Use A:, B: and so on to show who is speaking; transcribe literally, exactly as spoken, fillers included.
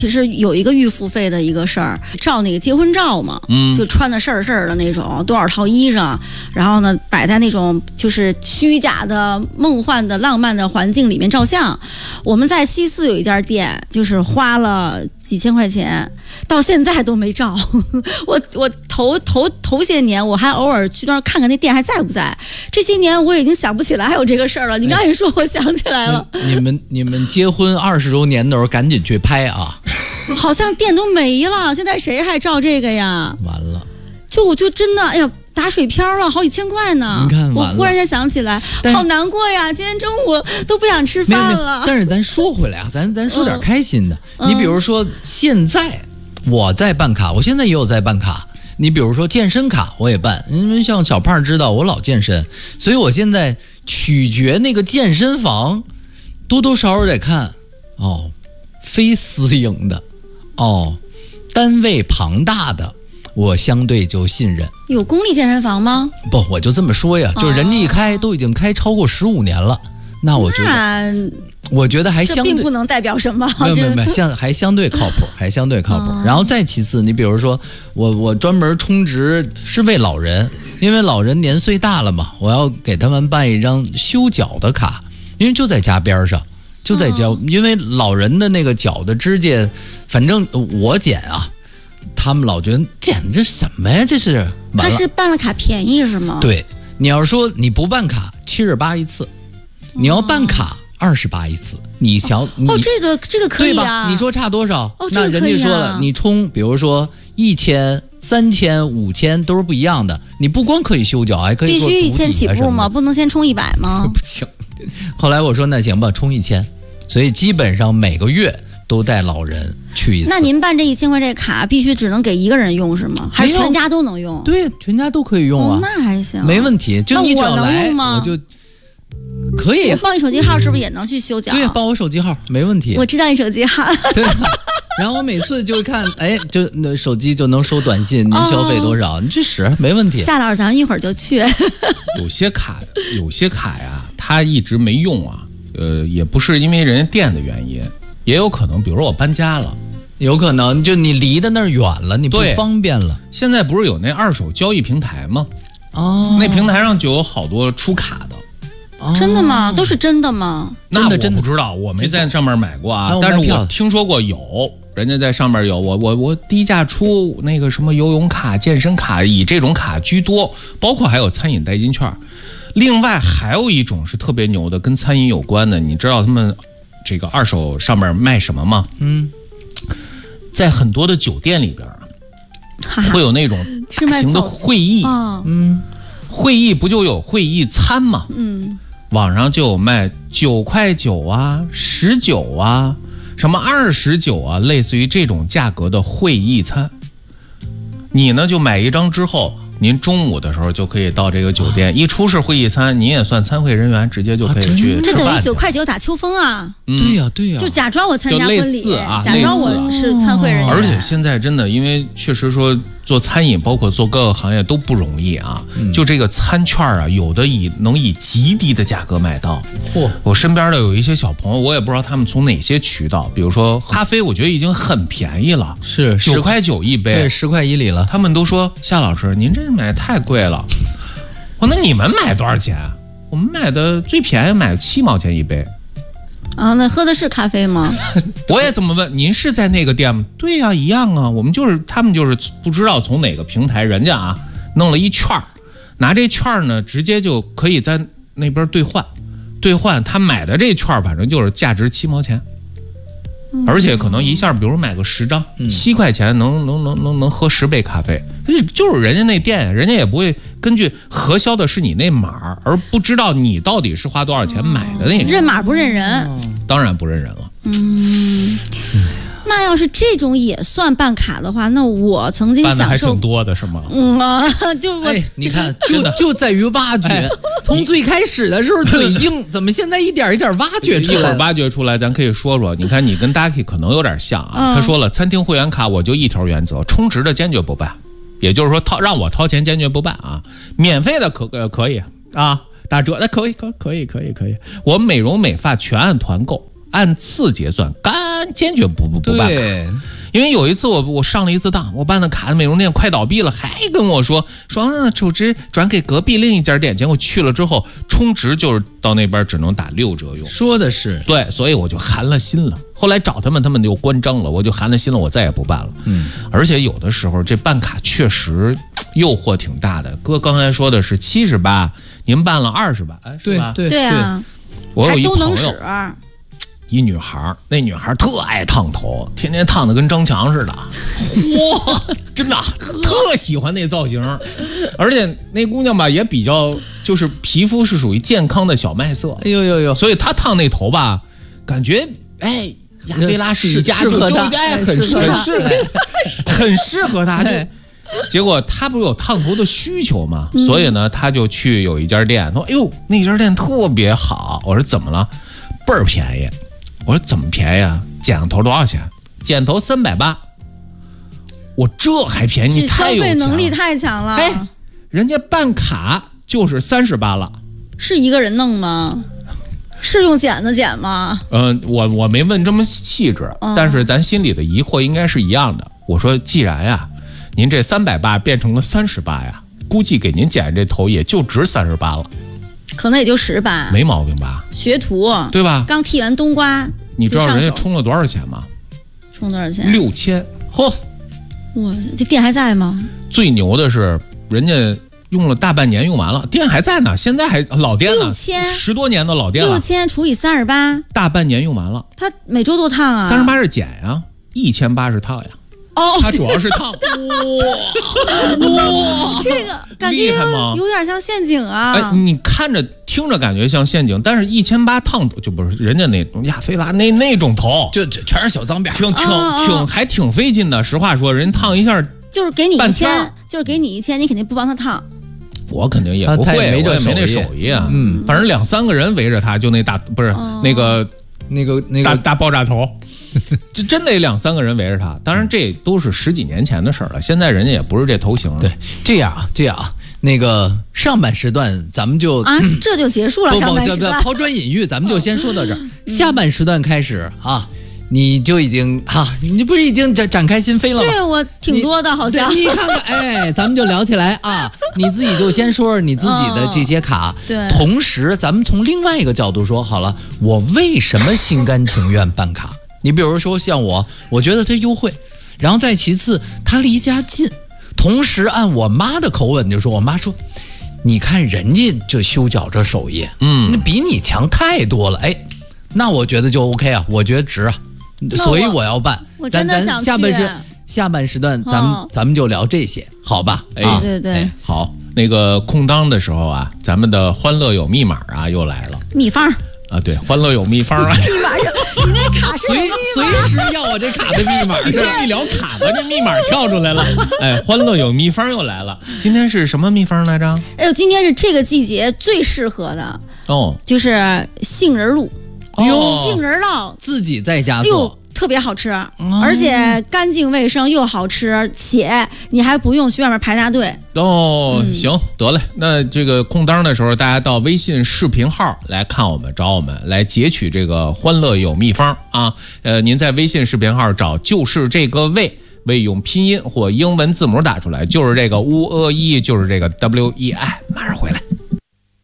A: 其实有一个预付费的一个事儿，照那个结婚照嘛，嗯，就穿的事儿事儿的那种，多少套衣裳，然后呢摆在那种就是虚假的、梦幻的、浪漫的环境里面照相。我们在西四有一家店，就是花了几千块钱，到现在都没照。我我头头头些年我还偶尔去那儿看看那店还在不在，这些年我已经想不起来还有这个事儿了。你刚一说，我想起来了。
B: 你们你们结婚二十周年的时候，赶紧去拍啊！
A: 好像店都没了，现在谁还照这个呀？
B: 完了，
A: 就我就真的，哎呀，打水漂了，好几千块呢。
B: 你看，
A: 我忽然间想起来，好难过呀！今天中午都不想吃饭了。
B: 但是咱说回来啊，咱咱说点开心的。嗯、你比如说，现在我在办卡，我现在也有在办卡。你比如说健身卡，我也办，因为像小胖知道我老健身，所以我现在取决那个健身房，多多少少得看哦，非私营的。哦，单位庞大的，我相对就信任。
A: 有公立健身房吗？
B: 不，我就这么说呀，就是人家一开、哦、都已经开超过十五年了，那我觉得，我觉得还相对，
A: 这并不能代表什么。
B: 没有没有没有，相还相对靠谱，还相对靠谱。哦、然后再其次，你比如说我我专门充值是为老人，因为老人年岁大了嘛，我要给他们办一张修脚的卡，因为就在家边上。就在家，因为老人的那个脚的指甲，反正我剪啊，他们老觉得剪这什么呀？这是
A: 他是办了卡便宜是吗？
B: 对，你要说你不办卡七十八一次，你要办卡二十八一次，你瞧，
A: 哦，这个这个可以啊，
B: 对吧？你说差多少？
A: 哦，
B: 那人家说了，
A: 啊、
B: 你充，比如说一千、三千、五千都是不一样的，你不光可以修脚，还可以做
A: 必须一千起步吗？不能先充一百吗？
B: 不行。后来我说那行吧，充一千，所以基本上每个月都带老人去一次。
A: 那您办这一千块这卡，必须只能给一个人用是吗？还是全家都能用？
B: 对，全家都可以用啊。
A: 哦、那还行，
B: 没问题。就你只要来，
A: 我,
B: 我就可以。
A: 我报你手机号是不是也能去修脚？
B: 对，报我手机号没问题。
A: 我知道你手机号。
B: 对。然后我每次就看，哎，就那手机就能收短信，您消费多少，哦、你去使没问题。
A: 夏老师，咱一会儿就去。
C: 有些卡，有些卡呀，他一直没用啊。呃，也不是因为人家店的原因，也有可能，比如说我搬家了，
B: 有可能就你离的那儿远了，你不方便了。
C: 现在不是有那二手交易平台吗？
B: 哦，
C: 那平台上就有好多出卡的。
B: 哦、
A: 真的吗？都是真的吗？
C: 那我不知道，我没在上面买过啊，但是我听说过有人家在上面有。我我我低价出那个什么游泳卡、健身卡，以这种卡居多，包括还有餐饮代金券。另外还有一种是特别牛的，跟餐饮有关的，你知道他们这个二手上面卖什么吗？
B: 嗯，
C: 在很多的酒店里边会有那种大型的会议，
B: 嗯，
C: 会议不就有会议餐吗？
A: 嗯，
C: 网上就有卖九块九啊、十九啊、什么二十九啊，类似于这种价格的会议餐。你呢就买一张之后，您中午的时候就可以到这个酒店，一出示会议餐，您也算参会人员，直接就可以去吃饭。
A: 这等于九块九打秋风啊！
B: 嗯、对呀、啊、对呀、
A: 啊，就假装我参加婚礼，
C: 啊、
A: 假装我是参会人员。
C: 而且现在真的，因为确实说做餐饮，包括做各个行业都不容易啊。嗯、就这个餐券啊，有的以能以极低的价格买到。
B: 嚯、哦！
C: 我身边的有一些小朋友，我也不知道他们从哪些渠道，比如说咖啡，我觉得已经很便宜了，
B: 是
C: 九块九一杯，
B: 对，十块一里了。
C: 他们都说夏老师，您这买太贵了。我那你们买多少钱？我们买的最便宜，买七毛钱一杯。
A: 啊，那喝的是咖啡吗？
C: 我也这么问，您是在那个店吗？对呀、啊，一样啊。我们就是他们就是不知道从哪个平台，人家啊弄了一券儿，拿这券儿呢，直接就可以在那边兑换，兑换他买的这券儿，反正就是价值七毛钱。而且可能一下，比如买个十张，
B: 嗯、
C: 七块钱能能能能能喝十杯咖啡，就是人家那店，人家也不会根据核销的是你那码，而不知道你到底是花多少钱买的那个。
A: 认码不认人，
C: 当然不认人了。
A: 嗯。那要是这种也算办卡的话，那我曾经享受
C: 办的还挺多的是吗？
A: 嗯啊，就我、
B: 哎、你看，就就在于挖掘。哎、从最开始的时候嘴硬，怎么现在一点一点挖掘出来？
C: 一会儿挖掘出来，咱可以说说。你看，你跟 Ducky 可能有点像啊。嗯、他说了，餐厅会员卡我就一条原则：充值的坚决不办，也就是说掏让我掏钱坚决不办啊。免费的可呃可以啊，打折的可以可可以可以可以。我美容美发全按团购。 按次结算，干坚决不不不办卡。因为有一次我我上了一次当，我办的卡的美容店快倒闭了，还跟我说说啊，储值转给隔壁另一家店，结果去了之后充值就是到那边只能打六折用。
B: 说的是
C: 对，所以我就寒了心了。后来找他们，他们就关张了，我就寒了心了，我再也不办了。嗯，而且有的时候这办卡确实诱惑挺大的。哥刚才说的是七十八，您办了二十八，哎，是吧？
B: 对
A: 对啊，
C: 我有一朋友。
A: 还都能使。
C: 一女孩，那女孩特爱烫头，天天烫的跟张强似的，哇，真的特喜欢那造型，而且那姑娘吧也比较，就是皮肤是属于健康的小麦色，
B: 哎呦呦呦，
C: 所以她烫那头吧，感觉哎，亚非拉氏一家就就哎很很适很适合她，就结果她不是有烫头的需求嘛，嗯、所以呢，她就去有一家店，说哎呦那家店特别好，我说怎么了？倍儿便宜。我说怎么便宜啊？剪个头多少钱？剪头三百八。我这还便宜？你太有钱了，
A: 消费能力太强了。
C: 哎，人家办卡就是三十八了。
A: 是一个人弄吗？是用剪子剪吗？
C: 嗯、呃，我我没问这么细致、嗯，但是咱心里的疑惑应该是一样的。我说，既然呀，您这三百八变成了三十八呀，估计给您剪这头也就值三十八了。
A: 可能也就十八，
C: 没毛病吧？
A: 学徒
C: 对吧？
A: 刚剃完冬瓜，
C: 你知道人家充了多少钱吗？
A: 充多少钱？
C: 六千。
B: 嚯！
A: 哇，这店还在吗？
C: 最牛的是，人家用了大半年用完了，店还在呢，现在还老店呢，
A: 六千，
C: 十多年的老店了。
A: 六千除以三十八，
C: 大半年用完了。
A: 他每周都烫啊？
C: 三十八是剪呀，一千八是烫呀。
A: 哦，
C: 它主要是烫。哇
A: 哇，这个感觉有点像陷阱啊！
C: 哎，你看着听着感觉像陷阱，但是一千八烫就不是人家那种亚非拉那那种头，
B: 就全是小脏辫，
C: 挺挺挺还挺费劲的。实话说，人烫一下
A: 就是给你一千，就是给你一千，你肯定不帮他烫。
C: 我肯定也不会，
B: 没
C: 我也没那手艺啊。嗯，反正两三个人围着他，就那大不是、哦、那个
B: 那个那个
C: 大大爆炸头。就真得两三个人围着他，当然这都是十几年前的事了，现在人家也不是这头型了。
B: 对，这样啊，这样啊，那个上半时段咱们就
A: 啊，这就结束了。上半时段
B: 抛砖引玉，咱们就先说到这儿。嗯、下半时段开始啊，你就已经哈、啊，你不是已经展展开心扉了吗？
A: 对我挺多的，好像。
B: 你看看，哎，咱们就聊起来啊，你自己就先说说你自己的这些卡。
A: 嗯、对。
B: 同时，咱们从另外一个角度说，好了，我为什么心甘情愿办卡？你比如说像我，我觉得它优惠，然后再其次它离家近，同时按我妈的口吻就说，我妈说，你看人家这修脚这手艺，嗯，那比你强太多了，哎，那我觉得就 OK 啊，我觉得值啊，所以我要办。
A: 我真的想去。
B: 咱咱下半时下半时段咱们、哦、咱们就聊这些，好吧？
C: 哎，
A: 啊、对对对、哎，
C: 好，那个空当的时候啊，咱们的欢乐有密码啊又来了，
A: 秘方。
C: 啊，对，欢乐有秘方啊！
A: 密码是，你那卡是
B: 随随时要我这卡的密码。
C: 今天一聊卡吧，这密码跳出来了。哎，欢乐有秘方又来了。今天是什么秘方来着？
A: 哎呦，今天是这个季节最适合的
C: 哦，
A: 就是杏仁露。
B: 哟，
A: 杏仁酪
B: 自己在家做。
A: 特别好吃，而且干净卫生又好吃，且你还不用去外面排大队
C: 哦。嗯、行，得嘞。那这个空当的时候，大家到微信视频号来看我们，找我们来截取这个欢乐有秘方啊。呃，您在微信视频号找就是这个胃，胃用拼音或英文字母打出来，就是这个 u e 就是这个 w e i， 马上回来。